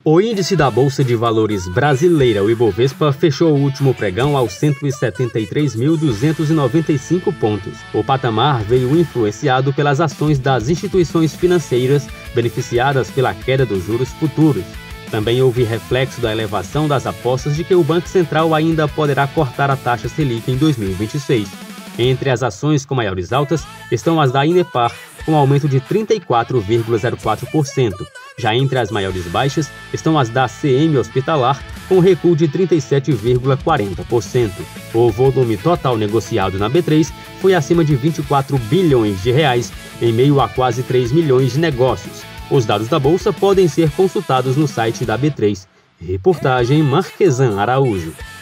O índice da Bolsa de Valores brasileira, o Ibovespa, fechou o último pregão aos 173.295 pontos. O patamar veio influenciado pelas ações das instituições financeiras beneficiadas pela queda dos juros futuros. Também houve reflexo da elevação das apostas de que o Banco Central ainda poderá cortar a taxa Selic em 2026. Entre as ações com maiores altas estão as da Inepar, com aumento de 34,04%. Já entre as maiores baixas estão as da CM Hospitalar, com recuo de 37,40%. O volume total negociado na B3 foi acima de 24 bilhões de reais, em meio a quase 3 milhões de negócios. Os dados da Bolsa podem ser consultados no site da B3. Reportagem Marquesan Araújo.